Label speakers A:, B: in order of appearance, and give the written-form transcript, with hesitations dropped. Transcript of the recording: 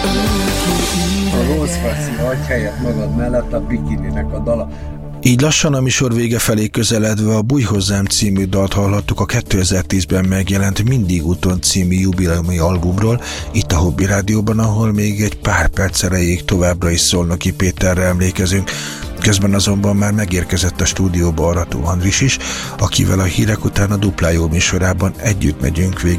A: A rossz faszi hagy helyet magad mellett a bikininek a dala.
B: Így lassan a műsor vége felé közeledve a Bújj hozzám című dalt hallhattuk a 2010-ben megjelent Mindig úton című jubileumi albumról, itt a Hobby Rádióban, ahol még egy pár perc erejéig továbbra is Szolnoki Péterre emlékezünk. Közben azonban már megérkezett a stúdióba Arató Andris is, akivel a hírek után a Dupla Jó műsorában együtt megyünk végig